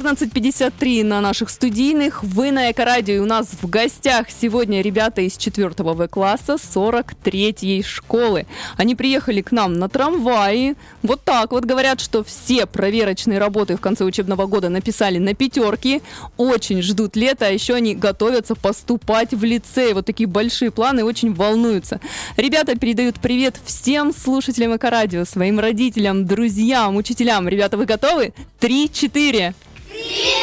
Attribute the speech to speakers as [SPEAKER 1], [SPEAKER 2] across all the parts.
[SPEAKER 1] 14:53 на наших студийных. Вы на Эко-радио. У нас в гостях сегодня ребята из 4 В-класса 43-й школы. Они приехали к нам на трамвае. Вот так вот говорят, что все проверочные работы в конце учебного года написали на 5. Очень ждут лета, а еще они готовятся поступать в лицей. Вот такие большие планы, очень волнуются. Ребята передают привет всем слушателям Эко-радио, своим родителям, друзьям, учителям. Ребята, вы готовы? 3-4. Привет!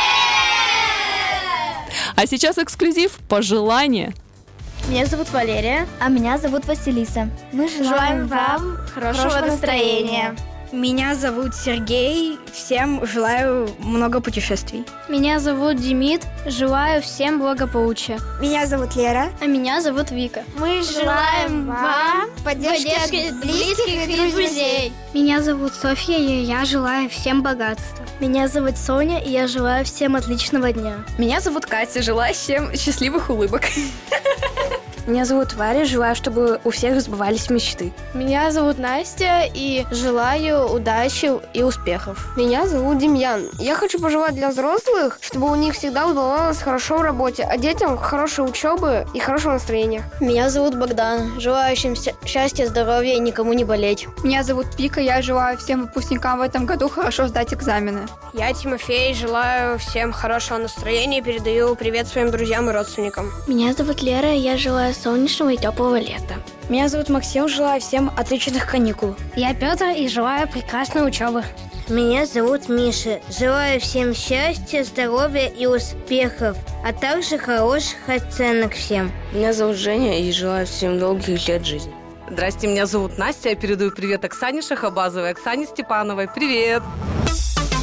[SPEAKER 1] А сейчас эксклюзив, пожелания.
[SPEAKER 2] Меня зовут Валерия.
[SPEAKER 3] А меня зовут Василиса.
[SPEAKER 2] Мы желаем вам хорошего настроения.
[SPEAKER 4] Меня зовут Сергей. Всем желаю много путешествий.
[SPEAKER 2] Меня зовут Демид. Желаю всем благополучия.
[SPEAKER 5] Меня зовут Лера.
[SPEAKER 2] А меня зовут Вика.
[SPEAKER 5] Мы желаем вам поддержки близких и друзей.
[SPEAKER 2] Меня зовут Софья, и я желаю всем богатства.
[SPEAKER 3] Меня зовут Соня, и я желаю всем отличного дня.
[SPEAKER 6] Меня зовут Катя, желаю всем счастливых улыбок.
[SPEAKER 4] Меня зовут Варя, желаю, чтобы у всех сбывались мечты.
[SPEAKER 2] Меня зовут Настя, и желаю удачи и успехов.
[SPEAKER 7] Меня зовут Демьян. Я хочу пожелать для взрослых, чтобы у них всегда удавалось хорошо в работе, а детям хорошей учебы и хорошего настроения.
[SPEAKER 2] Меня зовут Богдан. Желаю всем счастья, здоровья и никому не болеть.
[SPEAKER 8] Меня зовут Вика, я желаю всем выпускникам в этом году хорошо сдать экзамены.
[SPEAKER 7] Я Тимофей, желаю всем хорошего настроения и передаю привет своим друзьям и родственникам.
[SPEAKER 3] Меня зовут Лера, и я желаю солнечного и теплого лета.
[SPEAKER 4] Меня зовут Максим, желаю всем отличных каникул.
[SPEAKER 2] Я Петр и желаю прекрасной учебы.
[SPEAKER 9] Меня зовут Миша. Желаю всем счастья, здоровья и успехов, а также хороших оценок всем.
[SPEAKER 10] Меня зовут Женя и желаю всем долгих лет жизни.
[SPEAKER 11] Здрасте, меня зовут Настя. Я передаю привет Оксане Шахабазовой, Оксане Степановой. Привет!